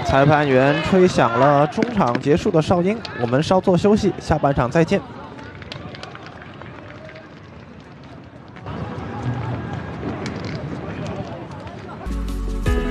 裁判员吹响了中场结束的哨音，我们稍作休息，下半场再见。